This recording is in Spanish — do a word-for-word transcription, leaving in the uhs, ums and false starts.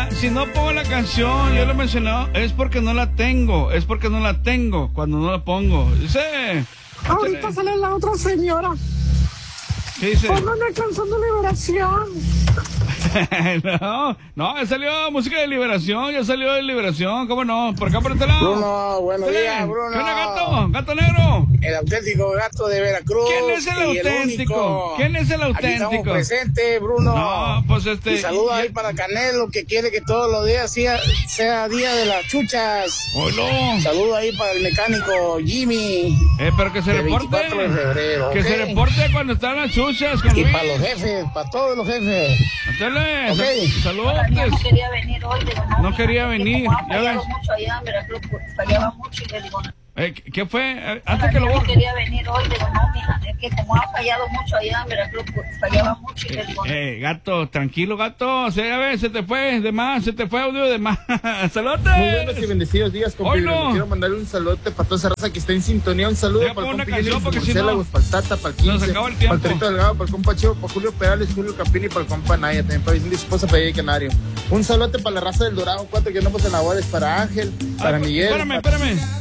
si no pongo la canción, yo lo mencioné, es porque no la tengo, es porque no la tengo cuando no la pongo. Dice. Ahorita sale la otra señora. ¿Qué dice? Pongan una canción de liberación. no, no, ya salió música de liberación, ya salió de liberación, ¿cómo no? Por acá por este lado. Bruno, buenos ¿Sí? días, Bruno. ¿Qué onda, gato? ¿Gato negro? El auténtico gato de Veracruz. ¿Quién es el auténtico? ¿Quién es el auténtico? Aquí estamos presentes, Bruno. No, pues este... Y saludos ahí para Canelo, que quiere que todos los días sea, sea día de las chuchas. ¡Hola! Saludos ahí para el mecánico Jimmy. Eh, pero que se reporte. veinticuatro de febrero, que ¿okay? se reporte cuando están las chuchas. Con y Luis. para los jefes, para todos los jefes. Hátele, Okay. saludos. No quería venir hoy, digo, no, No quería venir, como ha ya fallado ves. mucho allá en Veracruz, fallaba mucho y le digo, Eh, ¿Qué fue? Eh, Antes que lo no borre. quería venir hoy, digo, no, mija, es que como ha fallado mucho allá en Veracruz, fallaba mucho y le digo, Eh, gato, tranquilo, gato. O sea, ya ves, se te fue de más, se te fue audio de más. ¡Saludos! Muy buenos y bendecidos días, compadre. Oilo. Quiero mandarle un saludote para toda esa raza que está en sintonía. Un saludo Deja para el poner compa una canción, Jenny, porque si Murciélagos, no, para el Tata, para el nos quince, acaba el para tiempo. el Trito Delgado, para el compa Chivo, para Julio Perales, Julio Capini, para el compa Naya, también para mi esposa, para ella Canario. Un saludote para la raza del Dorado cuatro que andamos en labores, para Ángel, para Ah, Miguel. Espérame, para... espérame.